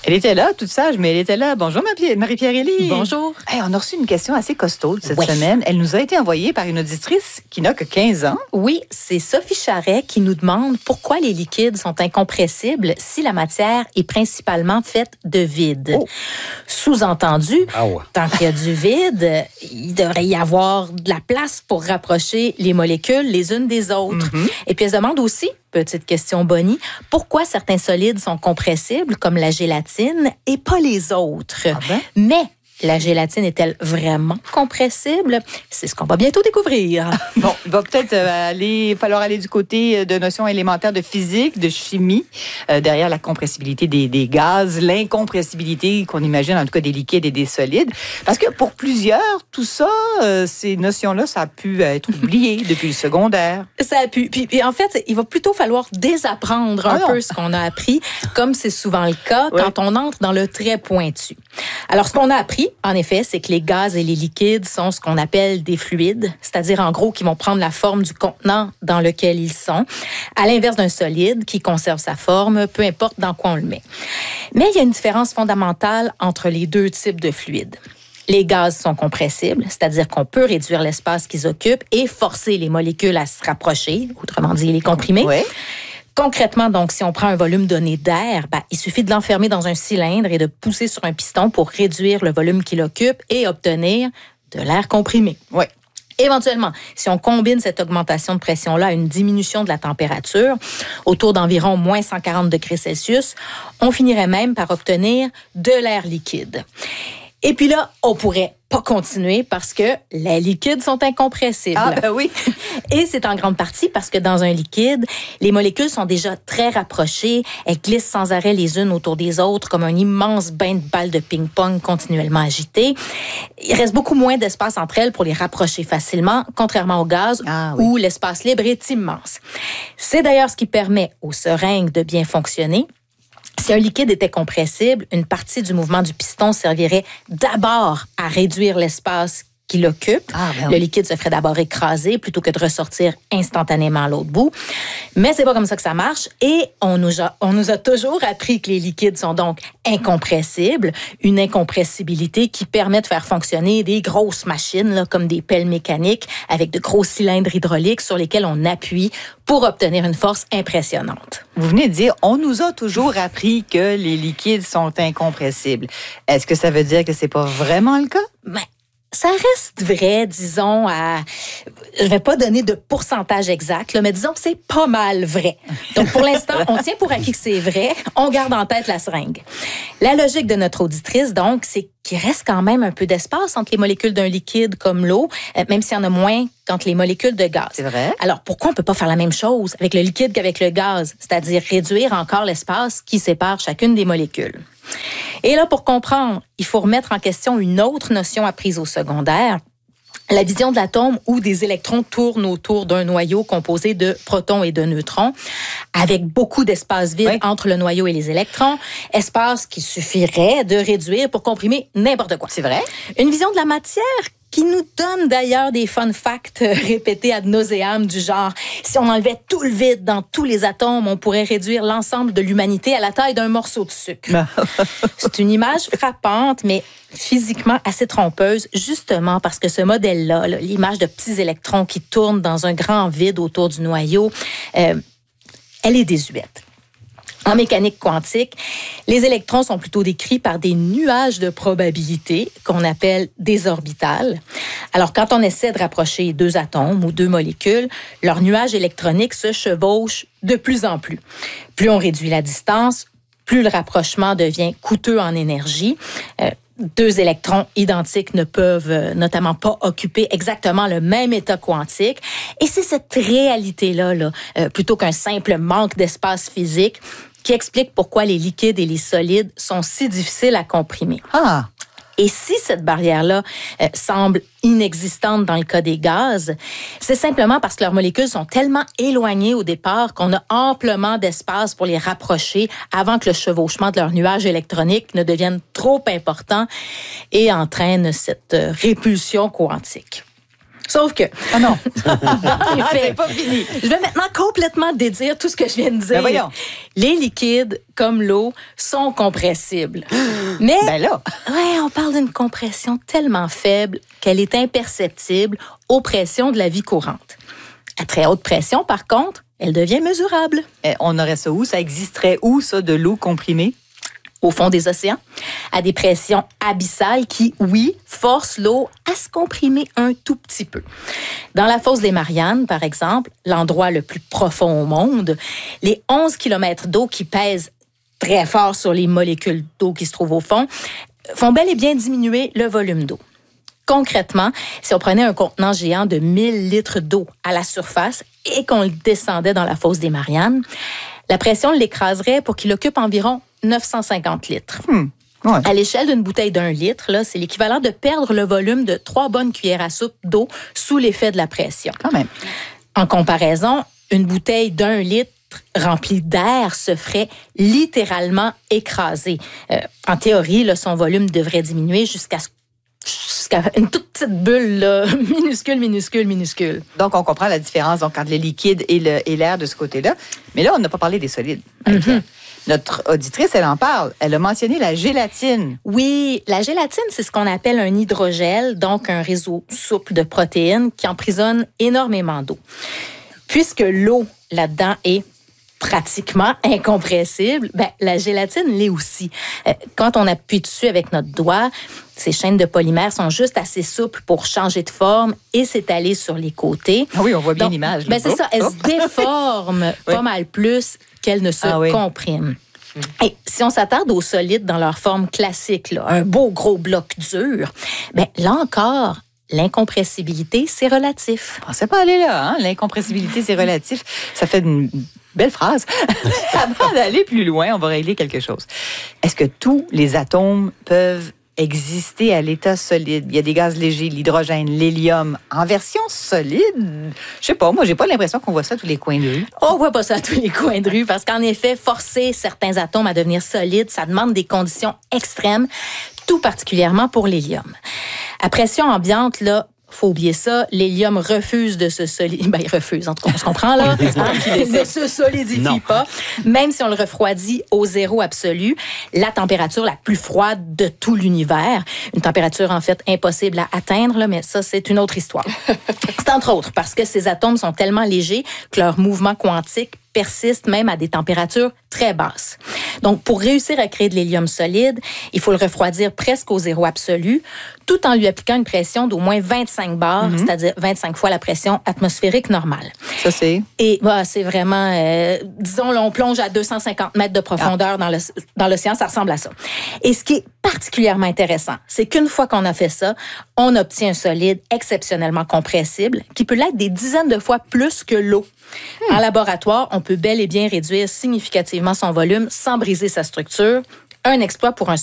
Elle était là, toute sage, mais elle était là. Bonjour, Marie-Pierre Élie. Bonjour. Hey, on a reçu une question assez costaud cette semaine. Elle nous a été envoyée par une auditrice qui n'a que 15 ans. Oui, c'est Sophie Charret qui nous demande pourquoi les liquides sont incompressibles si la matière est principalement faite de vide. Oh. Sous-entendu, tant qu'il y a du vide, il devrait y avoir de la place pour rapprocher les molécules les unes des autres. Mm-hmm. Et puis elle se demande aussi, petite question Bonnie, pourquoi certains solides sont compressibles, comme la gélatine, et pas les autres? Ah ben? Mais la gélatine est-elle vraiment compressible? C'est ce qu'on va bientôt découvrir. Bon, il va peut-être falloir aller du côté de notions élémentaires de physique, de chimie, derrière la compressibilité des gaz, l'incompressibilité qu'on imagine, en tout cas des liquides et des solides. Parce que pour plusieurs, tout ça, ces notions-là, ça a pu être oublié depuis le secondaire. Ça a pu. Puis en fait, il va plutôt falloir désapprendre un peu ce qu'on a appris, comme c'est souvent le cas quand on entre dans le très pointu. Alors, ce qu'on a appris, en effet, c'est que les gaz et les liquides sont ce qu'on appelle des fluides, c'est-à-dire en gros qui vont prendre la forme du contenant dans lequel ils sont, à l'inverse d'un solide qui conserve sa forme, peu importe dans quoi on le met. Mais il y a une différence fondamentale entre les deux types de fluides. Les gaz sont compressibles, c'est-à-dire qu'on peut réduire l'espace qu'ils occupent et forcer les molécules à se rapprocher, autrement dit les comprimer. Oui. Concrètement, donc, si on prend un volume donné d'air, il suffit de l'enfermer dans un cylindre et de pousser sur un piston pour réduire le volume qu'il occupe et obtenir de l'air comprimé. Oui. Éventuellement, si on combine cette augmentation de pression-là à une diminution de la température, autour d'environ moins 140 degrés Celsius, on finirait même par obtenir de l'air liquide. Et puis là, on pourrait pas continuer parce que les liquides sont incompressibles. Ah ben oui. Et c'est en grande partie parce que dans un liquide, les molécules sont déjà très rapprochées, elles glissent sans arrêt les unes autour des autres comme un immense bain de balles de ping-pong continuellement agité. Il reste beaucoup moins d'espace entre elles pour les rapprocher facilement, contrairement au gaz où l'espace libre est immense. C'est d'ailleurs ce qui permet aux seringues de bien fonctionner. Si un liquide était compressible, une partie du mouvement du piston servirait d'abord à réduire l'espace qu'il occupe. Le liquide se ferait d'abord écraser plutôt que de ressortir instantanément à l'autre bout. Mais c'est pas comme ça que ça marche. Et on nous a toujours appris que les liquides sont donc incompressibles. Une incompressibilité qui permet de faire fonctionner des grosses machines, là, comme des pelles mécaniques, avec de gros cylindres hydrauliques sur lesquels on appuie pour obtenir une force impressionnante. Vous venez de dire, on nous a toujours appris que les liquides sont incompressibles. Est-ce que ça veut dire que c'est pas vraiment le cas? Ça reste vrai, disons, je vais pas donner de pourcentage exact, là, mais disons que c'est pas mal vrai. Donc, pour l'instant, on tient pour acquis que c'est vrai. On garde en tête la seringue. La logique de notre auditrice, donc, c'est qu'il reste quand même un peu d'espace entre les molécules d'un liquide comme l'eau, même s'il y en a moins qu'entre les molécules de gaz. C'est vrai. Alors, pourquoi on peut pas faire la même chose avec le liquide qu'avec le gaz? C'est-à-dire réduire encore l'espace qui sépare chacune des molécules. Et là, pour comprendre, il faut remettre en question une autre notion apprise au secondaire, la vision de l'atome où des électrons tournent autour d'un noyau composé de protons et de neutrons, avec beaucoup d'espace vide entre le noyau et les électrons, espace qui suffirait de réduire pour comprimer n'importe quoi. C'est vrai. Une vision de la matière qui nous donne d'ailleurs des fun facts répétés ad nauseam du genre « si on enlevait tout le vide dans tous les atomes, on pourrait réduire l'ensemble de l'humanité à la taille d'un morceau de sucre. » C'est une image frappante, mais physiquement assez trompeuse, justement parce que ce modèle-là, l'image de petits électrons qui tournent dans un grand vide autour du noyau, elle est désuète. En mécanique quantique, les électrons sont plutôt décrits par des nuages de probabilité qu'on appelle des orbitales. Alors, quand on essaie de rapprocher deux atomes ou deux molécules, leurs nuages électroniques se chevauchent de plus en plus. Plus on réduit la distance, plus le rapprochement devient coûteux en énergie. Deux électrons identiques ne peuvent notamment pas occuper exactement le même état quantique. Et c'est cette réalité-là, plutôt qu'un simple manque d'espace physique, qui explique pourquoi les liquides et les solides sont si difficiles à comprimer. Et si cette barrière-là semble inexistante dans le cas des gaz, c'est simplement parce que leurs molécules sont tellement éloignées au départ qu'on a amplement d'espace pour les rapprocher avant que le chevauchement de leurs nuages électroniques ne devienne trop important et entraîne cette répulsion quantique. Sauf que... Ah non! C'est pas fini! Je vais maintenant complètement dédire tout ce que je viens de dire. Ben voyons. Les liquides, comme l'eau, sont compressibles. Mais Ben là! ouais, on parle d'une compression tellement faible qu'elle est imperceptible aux pressions de la vie courante. À très haute pression, par contre, elle devient mesurable. On aurait ça où? Ça existerait où, ça, de l'eau comprimée? Au fond des océans, à des pressions abyssales qui, oui, forcent l'eau à se comprimer un tout petit peu. Dans la fosse des Mariannes, par exemple, l'endroit le plus profond au monde, les 11 km d'eau qui pèsent très fort sur les molécules d'eau qui se trouvent au fond font bel et bien diminuer le volume d'eau. Concrètement, si on prenait un contenant géant de 1000 litres d'eau à la surface et qu'on le descendait dans la fosse des Mariannes, la pression l'écraserait pour qu'il occupe environ 950 litres. Ouais. À l'échelle d'une bouteille d'1 litre, là, c'est l'équivalent de perdre le volume de 3 bonnes cuillères à soupe d'eau sous l'effet de la pression. Quand même. En comparaison, une bouteille d'1 litre remplie d'air se ferait littéralement écraser. En théorie, là, son volume devrait diminuer jusqu'à une toute petite bulle, là, minuscule. Donc, on comprend la différence entre le liquide et l'air de ce côté-là. Mais là, on n'a pas parlé des solides. Notre auditrice, elle en parle. Elle a mentionné la gélatine. Oui, la gélatine, c'est ce qu'on appelle un hydrogel, donc un réseau souple de protéines qui emprisonne énormément d'eau. Puisque l'eau là-dedans est pratiquement incompressible, la gélatine l'est aussi. Quand on appuie dessus avec notre doigt, ces chaînes de polymères sont juste assez souples pour changer de forme et s'étaler sur les côtés. Ah oui, on voit bien l'image. C'est ça, elles se déforment pas mal plus qu'elles ne se compriment. Et si on s'attarde aux solides dans leur forme classique, là, un beau gros bloc dur, là encore, l'incompressibilité, c'est relatif. On ne pensait pas aller là, hein? L'incompressibilité, c'est relatif. Ça fait une belle phrase. Avant d'aller plus loin, on va régler quelque chose. Est-ce que tous les atomes peuvent exister à l'état solide? Il y a des gaz légers, l'hydrogène, l'hélium, en version solide. Je sais pas, moi, j'ai pas l'impression qu'on voit ça à tous les coins de rue. On voit pas ça à tous les coins de rue parce qu'en effet, forcer certains atomes à devenir solides, ça demande des conditions extrêmes, tout particulièrement pour l'hélium. À pression ambiante, là, faut oublier ça, l'hélium refuse de se solidifier. Il refuse, en tout cas, on se comprend, là. Il ne se solidifie pas. Même si on le refroidit au zéro absolu, la température la plus froide de tout l'univers. Une température, en fait, impossible à atteindre, là, mais ça, c'est une autre histoire. C'est entre autres parce que ces atomes sont tellement légers que leur mouvement quantique persiste même à des températures très basses. Donc, pour réussir à créer de l'hélium solide, il faut le refroidir presque au zéro absolu, tout en lui appliquant une pression d'au moins 25 bars, c'est-à-dire 25 fois la pression atmosphérique normale. Ça, c'est? Et c'est vraiment, disons, on plonge à 250 mètres de profondeur dans l'océan, ça ressemble à ça. Et ce qui est particulièrement intéressant, c'est qu'une fois qu'on a fait ça, on obtient un solide exceptionnellement compressible qui peut l'être des dizaines de fois plus que l'eau. En laboratoire, on peut bel et bien réduire significativement son volume sans briser sa structure. Un exploit pour un